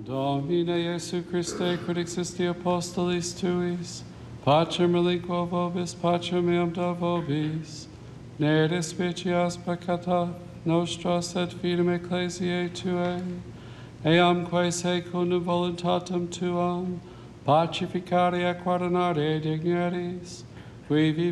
Domine Iesu Christe, quid existi apostolis tuis, pacem relinquo vobis, pacem meam da vobis, ne despicias peccata nostra, sed fidem ecclesiae tuae, eamque secundum voluntatem tuam, pacificare et guardinare dignities, qui